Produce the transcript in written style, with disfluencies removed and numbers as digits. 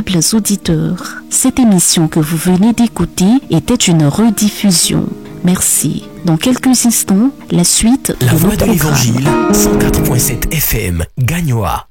Chers auditeurs, cette émission que vous venez d'écouter était une rediffusion. Merci. Dans quelques instants, la suite La de Voix notre de l'Évangile, programme. 104.7 FM, Gagnoa.